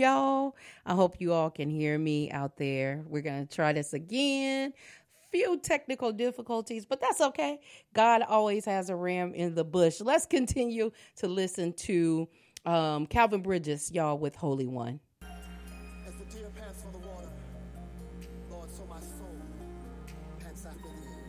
y'all. I hope you all can hear me out there. We're going to try this again. Few technical difficulties, but that's okay. God always has a ram in the bush. Let's continue to listen to Calvin Bridges, y'all, with Holy One. As the deer pants for the water, Lord, so my soul pants after thee.